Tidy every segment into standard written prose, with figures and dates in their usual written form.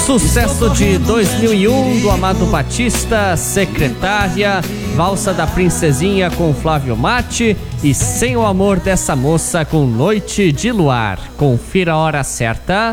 Sucesso de 2001 do Amado Batista, Secretária, Valsa da Princesinha com Flávio Mate e Sem o Amor dessa Moça com Noite de Luar. Confira a hora certa.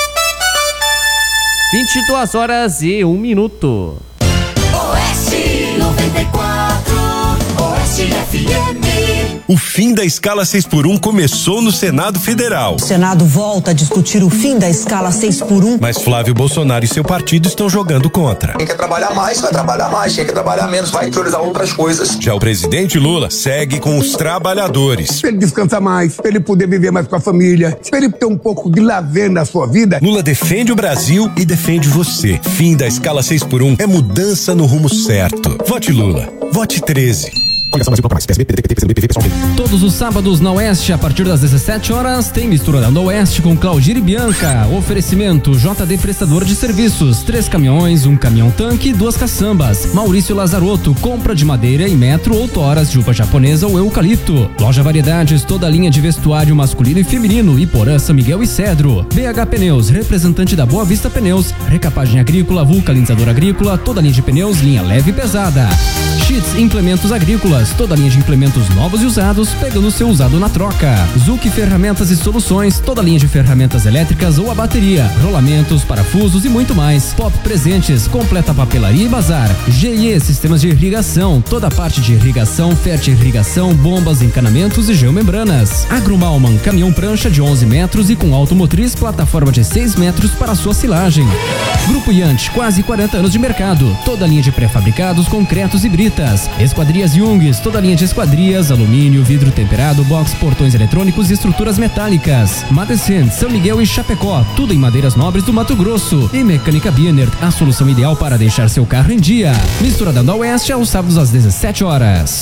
22h01. Oeste 94, Oeste FM. O fim da escala 6x1 começou no Senado Federal. O Senado volta a discutir o fim da escala 6x1. Mas Flávio Bolsonaro e seu partido estão jogando contra. Quem quer trabalhar mais, vai trabalhar mais. Quem quer trabalhar menos, vai priorizar outras coisas. Já o presidente Lula segue com os trabalhadores. Pra ele descansar mais, pra ele poder viver mais com a família, pra ele ter um pouco de lazer na sua vida. Lula defende o Brasil e defende você. Fim da escala 6x1 é mudança no rumo certo. Vote Lula. Vote 13. Todos os sábados na Oeste, a partir das 17h, tem Misturando Oeste com Claudir e Bianca. Oferecimento JD Prestador de Serviços, 3 caminhões, 1 caminhão-tanque, 2 caçambas. Maurício Lazarotto, compra de madeira em metro ou toras de uva japonesa ou eucalipto. Loja Variedades, toda a linha de vestuário masculino e feminino. Iporã, São Miguel e Cedro. BH Pneus, representante da Boa Vista Pneus. Recapagem agrícola, vulcanizador agrícola, toda a linha de pneus, linha leve e pesada. Sheets Implementos Agrícolas, toda a linha de implementos novos e usados, pegando o seu usado na troca. Zuc Ferramentas e Soluções, toda a linha de ferramentas elétricas ou a bateria, rolamentos, parafusos e muito mais. Pop Presentes, completa papelaria e bazar. GIE Sistemas de Irrigação, toda a parte de irrigação, fertirrigação, bombas, encanamentos e geomembranas. Agromalman, caminhão prancha de 11 metros e com automotriz, plataforma de 6 metros para sua silagem. Grupo Yant, quase 40 anos de mercado, toda a linha de pré-fabricados, concretos e britas. Esquadrias Jungs, toda a linha de esquadrias, alumínio, vidro temperado, box, portões eletrônicos e estruturas metálicas. Madecent, São Miguel e Chapecó, tudo em madeiras nobres do Mato Grosso. E Mecânica Bienert, a solução ideal para deixar seu carro em dia. Misturando a Oeste aos sábados às 17h.